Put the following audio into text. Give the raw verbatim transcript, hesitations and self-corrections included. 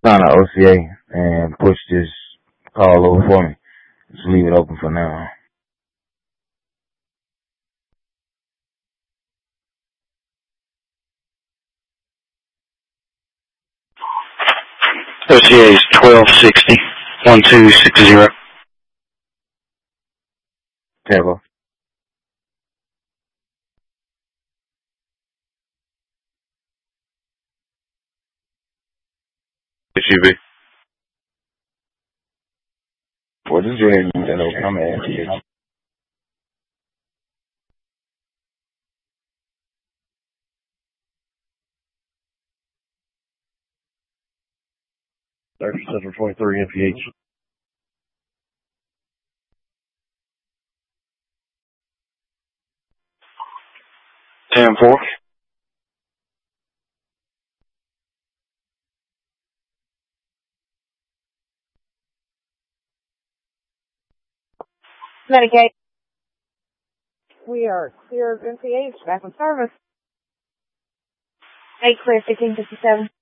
Sign an O C A and push this call over for me. Just leave it open for now. O C A is twelve sixty, one two six zero. Tampa. S U V. Well, just go ahead and use that open. I'm going to ask you. thirty-seven twenty-three M P H. ten four. Medicaid. We are clear of M P H, back in service. eight clear, fifteen fifty-seven.